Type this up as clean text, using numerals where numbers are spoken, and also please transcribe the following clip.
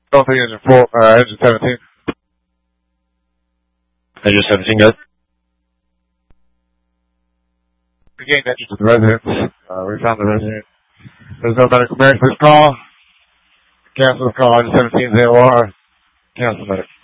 Delta engine 4, engine 17. Engine 17, good. We gained entry to the residence. We found the resident. There's no medical. Please call. Cancel the call. Engine 17's AOR. Cancel medic.